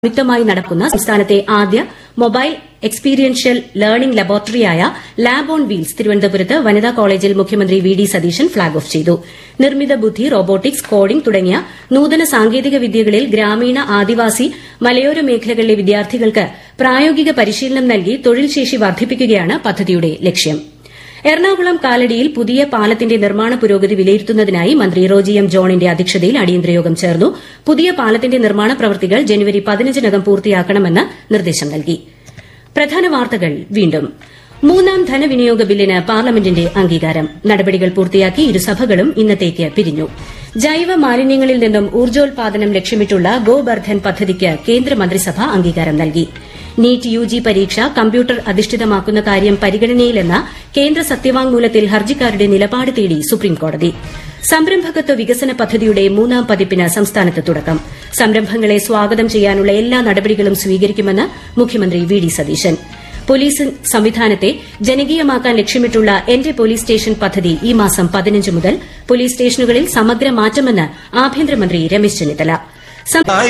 സംയുക്തമായി നടക്കുന്ന സംസ്ഥാനത്തെ ആദ്യ mobile experiential learning ലബോറട്ടറിയായ lab on wheels തിരുവനന്തപുരത്ത് വനിതാ കോളേജിൽ മുഖ്യമന്ത്രി V D Satheesan flag off ചെയ്തു. നിർമ്മിത ബുദ്ധി, റോബോട്ടിക്സ്, കോഡിംഗ് തുടങ്ങിയ നൂതന സാങ്കേതിക വിദ്യകളിൽ ഗ്രാമീണ, ആദിവാസി, മലയോര മേഖലകളിലെ വിദ്യാർത്ഥികൾക്ക് പ്രായോഗിക പരിശീലനം നൽകി തൊഴിൽ ശേഷി വർദ്ധിപ്പിക്കുകയാണ് പദ്ധതിയുടെ ലക്ഷ്യം. എറണാകുളം കാലടിയിൽ പുതിയ പാലത്തിന്റെ നിർമ്മാണ പുരോഗതി വിലയിരുത്തുന്നതിനായി മന്ത്രി റോജി എം ജോണിന്റെ അധ്യക്ഷതയിൽ അടിയന്തര യോഗം ചേർന്നു. പുതിയ പാലത്തിന്റെ നിർമ്മാണ പ്രവൃത്തികൾ ജനുവരി 15-നകം പൂർത്തിയാക്കണമെന്ന് നിർദ്ദേശം നൽകി. പ്രധാന വാർത്തകൾ വീണ്ടും. മൂന്നാം ധനവിനിയോഗ ബില്ലിന് പാർലമെന്റിന്റെ അംഗീകാരം. നടപടികൾ പൂർത്തിയാക്കി ഇരുസഭകളും ഇന്നത്തേക്ക് പിരിഞ്ഞു. ജൈവ മാലിന്യങ്ങളിൽ നിന്നും ഊർജ്ജോൽപാദനം ലക്ഷ്യമിട്ടുള്ള ഗോബർധൻ പദ്ധതിക്ക് കേന്ദ്രമന്ത്രിസഭ അംഗീകാരം നൽകി. നീറ്റ് യുജി പരീക്ഷ കമ്പ്യൂട്ടർ അധിഷ്ഠിതമാക്കുന്ന കാര്യം പരിഗണനയിലെന്ന കേന്ദ്ര സത്യവാങ്മൂലത്തിൽ ഹർജിക്കാരുടെ നിലപാട് തേടി സുപ്രീംകോടതി. സംരംഭകത്വ വികസന പദ്ധതിയുടെ 3ാം പതിപ്പിന് സംസ്ഥാനത്ത് തുടക്കം. സംരംഭങ്ങളെ സ്വാഗതം ചെയ്യാനുള്ള എല്ലാ നടപടികളും സ്വീകരിക്കുമെന്ന് മുഖ്യമന്ത്രി വി ഡി സതീശൻ. പോലീസ് സംവിധാനത്തെ ജനകീയമാക്കാൻ ലക്ഷ്യമിട്ടുള്ള എന്റെ പോലീസ് സ്റ്റേഷൻ പദ്ധതി ഈ മാസം 15 മുതൽ പോലീസ് സ്റ്റേഷനുകളിൽ സമഗ്ര മാറ്റമെന്ന് ആഭ്യന്തരമന്ത്രി രമേശ് ചെന്നിത്തല.